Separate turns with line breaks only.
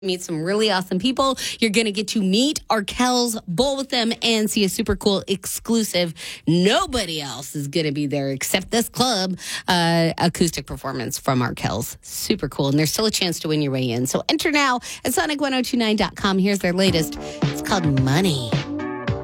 Meet some really awesome people. You're going to get to meet Arkells, bowl with them, and see a super cool exclusive. Nobody else is going to be there except this club acoustic performance from Arkells. Super cool. And there's still a chance to win your way in. So enter now at Sonic1029.com. Here's their latest. It's called Money.